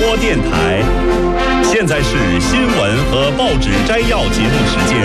播电台。现在是新闻和报纸摘要节目时间。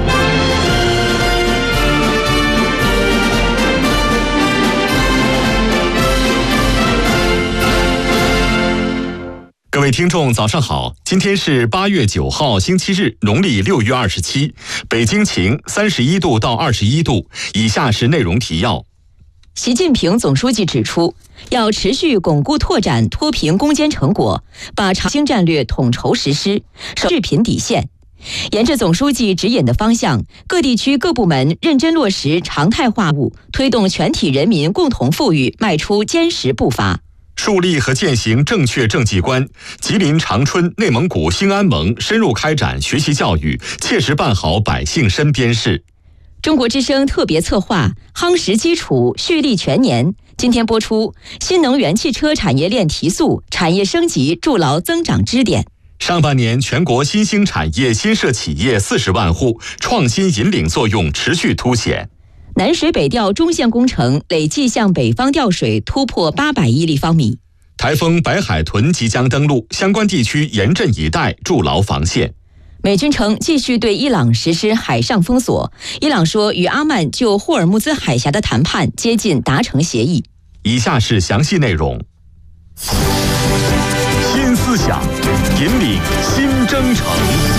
各位听众早上好，今天是8月9号星期日，农历6月27，北京晴，31度到21度。以下是内容提要。 习近平总书记指出，要持续巩固拓展脱贫攻坚成果，把长兴战略统筹实施，守治贫底线。沿着总书记指引的方向，各地区各部门认真落实常态化务，推动全体人民共同富裕迈出坚实步伐。 树立和践行正确政绩观，吉林长春、内蒙古兴安盟深入开展学习教育，切实办好百姓身边事。 中国之声特别策划夯实基础，蓄力全年，今天播出新能源汽车产业链提速，产业升级筑牢增长支点。 上半年全国新兴产业新设企业40万户，创新引领作用持续凸显。 南水北调中线工程累计向北方调水突破800亿立方米。 台风白海豚即将登陆，相关地区严阵以待，筑牢防线。 美军称继续对伊朗实施海上封锁，伊朗说与阿曼就霍尔木兹海峡的谈判接近达成协议。 以下是详细内容。新思想，引领新征程。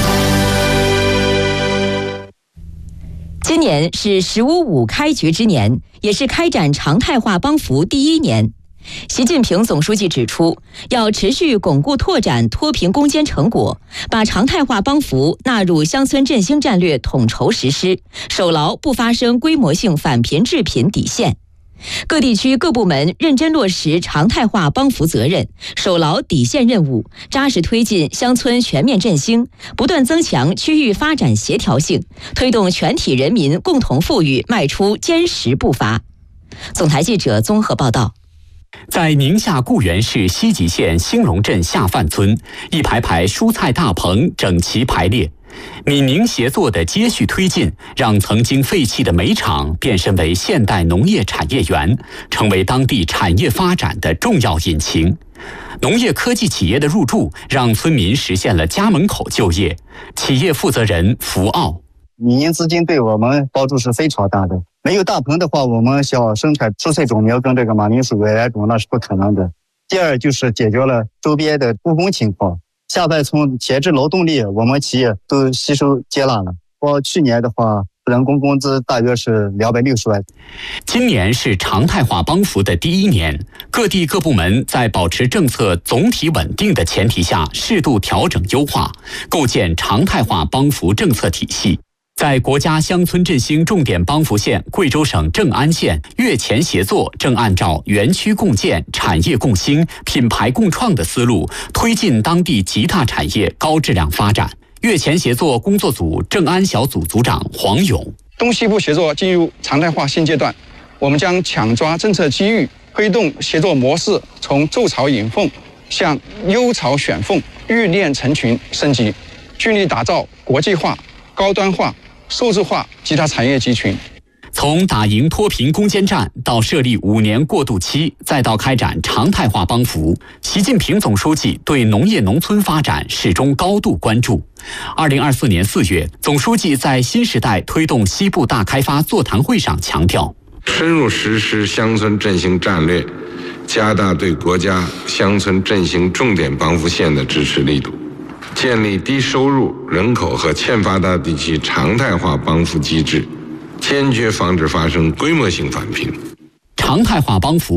今年是“15+5”开局之年，也是开展常态化帮扶第1年。习近平总书记指出，要持续巩固拓展脱贫攻坚成果，把常态化帮扶纳入乡村振兴战略统筹实施，守牢不发生规模性返贫致贫底线。各地区各部门认真落实常态化帮扶责任，守牢底线任务，扎实推进乡村全面振兴，不断增强区域发展协调性，推动全体人民共同富裕迈出坚实步伐。总台记者综合报道。 在宁夏固原市西吉县兴隆镇下范村，一排排蔬菜大棚整齐排列。闽宁协作的接续推进，让曾经废弃的煤厂变身为现代农业产业园，成为当地产业发展的重要引擎。农业科技企业的入驻，让村民实现了家门口就业。企业负责人福奥： 民营资金对我们帮助是非常大的。没有大棚的话，我们想生产蔬菜种苗跟这个马铃薯来种，那是不可能的。第二就是解决了周边的务工情况。下半村闲置劳动力，我们企业都吸收接纳了。去年的话，人工工资大约是260万。 今年是常态化帮扶的第1年，各地各部门在保持政策总体稳定的前提下，适度调整优化，构建常态化帮扶政策体系。在国家乡村振兴重点帮扶县贵州省正安县，越前协作正按照园区共建、产业共兴、品牌共创的思路，推进当地极大产业高质量发展。越前协作工作组正安小组组长黄勇： 东西部协作进入常态化新阶段，我们将抢抓政策机遇，推动协作模式从筑巢引凤向优巢选凤、育链成群升级，聚力打造国际化、高端化、数字化其他产业集群。 从打赢脱贫攻坚战到设立5年过渡期，再到开展常态化帮扶，习近平总书记对农业农村发展始终高度关注。2024年4月，总书记在新时代推动西部大开发座谈会上强调， 深入实施乡村振兴战略，加大对国家乡村振兴重点帮扶县的支持力度，建立低收入人口和欠发达地区常态化帮扶机制，坚决防止发生规模性返贫。 常态化帮扶